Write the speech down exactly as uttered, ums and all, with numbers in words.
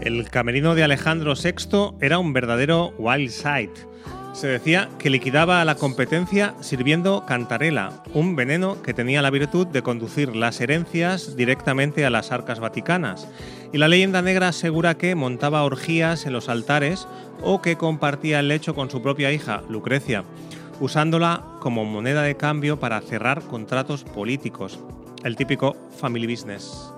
El camerino de Alejandro sexto era un verdadero wild side. Se decía que liquidaba a la competencia sirviendo cantarela, un veneno que tenía la virtud de conducir las herencias directamente a las arcas vaticanas. Y la leyenda negra asegura que montaba orgías en los altares o que compartía el lecho con su propia hija, Lucrecia, usándola como moneda de cambio para cerrar contratos políticos. El típico family business.